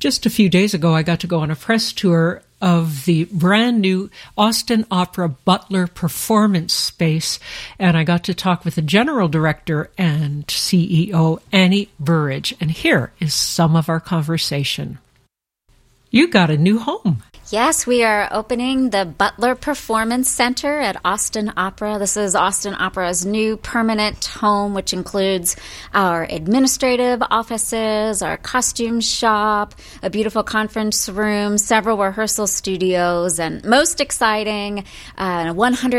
Just a few days ago, I got to go on a press tour of the brand new Austin Opera Butler Performance Space, and I got to talk with the general director and CEO, Annie Burridge. And here is some of our conversation. You got a new home. Yes, we are opening the Butler Performance Center at Austin Opera. This is Austin Opera's new permanent home, which includes our administrative offices, our costume shop, a beautiful conference room, several rehearsal studios, and most exciting, a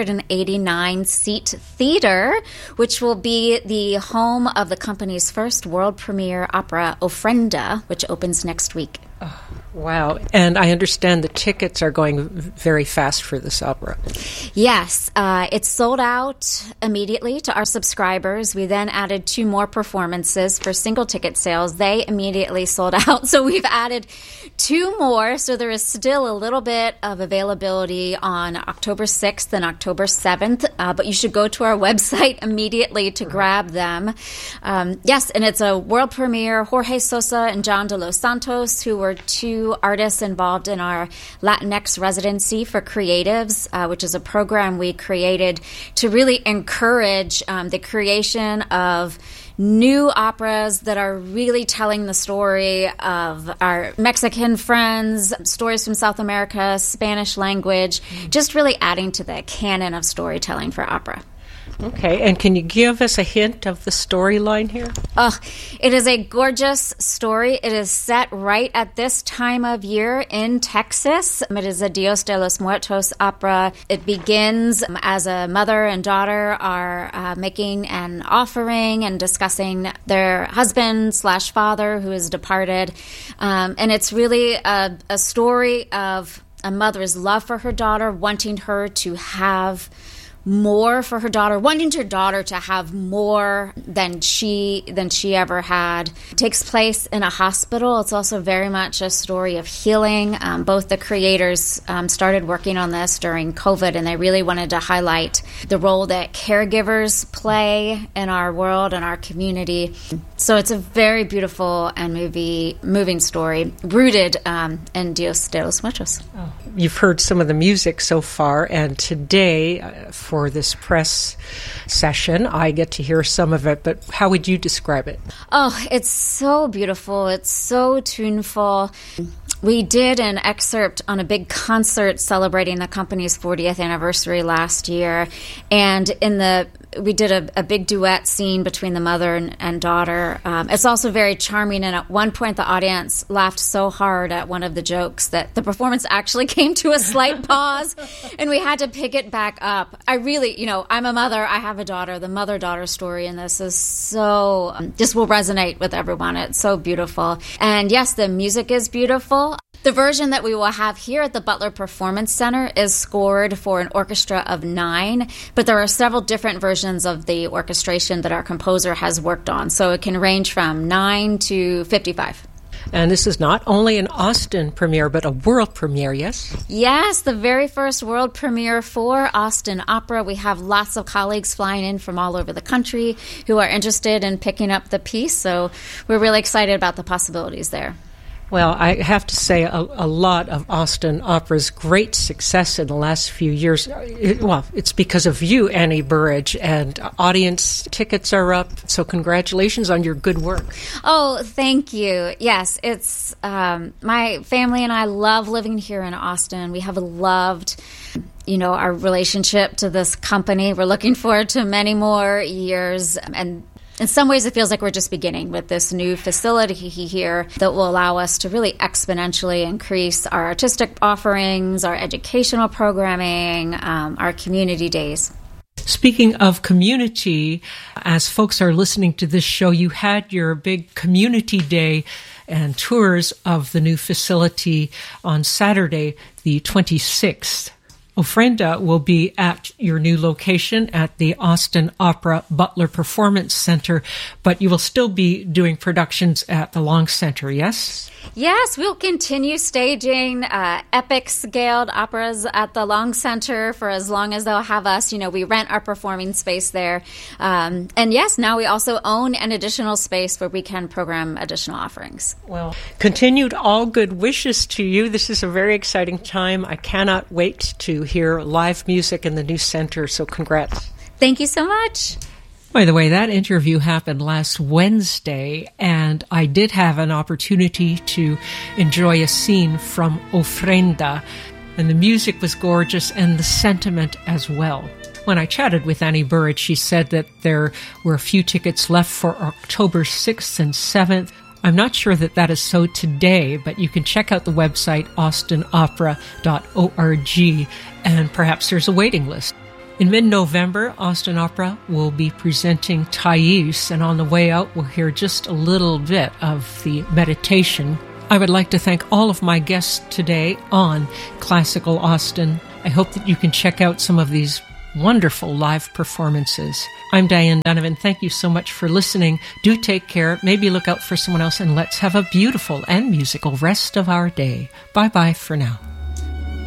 189-seat theater, which will be the home of the company's first world premiere opera, Ofrenda, which opens next week. Oh, wow. And I understand the tickets are going very fast for this opera. Yes. It's sold out immediately to our subscribers. We then added 2 more performances for single ticket sales. They immediately sold out. So we've added 2 more. So there is still a little bit of availability on October 6th and October 7th. But you should go to our website immediately to grab them. Yes, and it's a world premiere. Jorge Sosa and John de los Santos, who were 2 artists involved in our Latinx residency for creatives, which is a program we created to really encourage the creation of new operas that are really telling the story of our Mexican friends, stories from South America, Spanish language, just really adding to the canon of storytelling for opera. Okay, and can you give us a hint of the storyline here? Oh, it is a gorgeous story. It is set right at this time of year in Texas. It is a Dios de los Muertos opera. It begins as a mother and daughter are making an offering and discussing their husband/father who is departed. And it's really a story of a mother's love for her daughter, wanting her to have more for her daughter, wanting her daughter to have more than she ever had. It takes place in a hospital. It's also very much a story of healing. Both the creators started working on this during COVID, and they really wanted to highlight the role that caregivers play in our world and our community. So it's a very beautiful and moving story rooted in Dios de los Muertos. Oh. You've heard some of the music so far, and today, for this press session, I get to hear some of it, but how would you describe it? Oh, it's so beautiful. It's so tuneful. We did an excerpt on a big concert celebrating the company's 40th anniversary last year, and we did a big duet scene between the mother and daughter. It's also very charming, and at one point the audience laughed so hard at one of the jokes that the performance actually came to a slight pause, and we had to pick it back up. I really, I'm a mother, I have a daughter. The mother-daughter story in this is so, just will resonate with everyone. It's so beautiful. And yes, the music is beautiful. The version that we will have here at the Butler Performance Center is scored for an orchestra of 9, but there are several different versions of the orchestration that our composer has worked on, so it can range from 9 to 55. And this is not only an Austin premiere, but a world premiere, yes? Yes, the very first world premiere for Austin Opera. We have lots of colleagues flying in from all over the country who are interested in picking up the piece, so we're really excited about the possibilities there. Well, I have to say a lot of Austin Opera's great success in the last few years, it's because of you, Annie Burridge, and audience tickets are up, so congratulations on your good work. Oh, thank you. Yes, it's my family and I love living here in Austin. We have loved our relationship to this company. We're looking forward to many more years, and in some ways, it feels like we're just beginning with this new facility here that will allow us to really exponentially increase our artistic offerings, our educational programming, our community days. Speaking of community, as folks are listening to this show, you had your big community day and tours of the new facility on Saturday, the 26th. Ofrenda will be at your new location at the Austin Opera Butler Performance Center, but you will still be doing productions at the Long Center, yes? Yes, we'll continue staging epic-scaled operas at the Long Center for as long as they'll have us. You know, we rent our performing space there. And yes, now we also own an additional space where we can program additional offerings. Well, continued all good wishes to you. This is a very exciting time. I cannot wait to hear live music in the new center, so congrats. Thank you so much. By the way, that interview happened last Wednesday, and I did have an opportunity to enjoy a scene from Ofrenda, and the music was gorgeous and the sentiment as well. When I chatted with Annie Burrett, she said that there were a few tickets left for October 6th and 7th. I'm not sure that that is so today, but you can check out the website austinopera.org, and perhaps there's a waiting list. In mid-November, Austin Opera will be presenting Thais, and on the way out, we'll hear just a little bit of the meditation. I would like to thank all of my guests today on Classical Austin. I hope that you can check out some of these wonderful live performances. I'm Diane Donovan. Thank you so much for listening. Do take care. Maybe look out for someone else, and let's have a beautiful and musical rest of our day. Bye-bye for now.